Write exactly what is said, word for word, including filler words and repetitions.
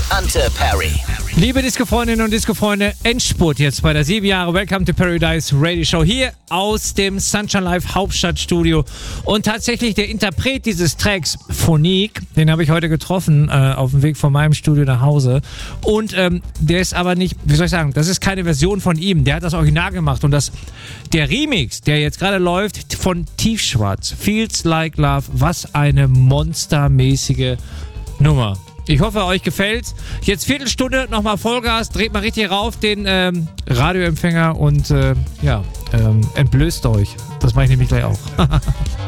Ante Perry. Liebe Disco-Freundinnen und Disco-Freunde, Endspurt jetzt bei der sieben Jahre Welcome to Paradise Radio Show hier aus dem Sunshine Live Hauptstadtstudio. Und tatsächlich der Interpret dieses Tracks, Phonique, den habe ich heute getroffen äh, auf dem Weg von meinem Studio nach Hause. Und ähm, der ist aber nicht, wie soll ich sagen, das ist keine Version von ihm. Der hat das Original gemacht. Und das, der Remix, der jetzt gerade läuft, von Tiefschwarz, Feels Like Love, was eine monstermäßige Nummer. Ich hoffe, euch gefällt's. Jetzt Viertelstunde, nochmal Vollgas, dreht mal richtig rauf den ähm, Radioempfänger und äh, ja, ähm, entblößt euch. Das mache ich nämlich gleich auch.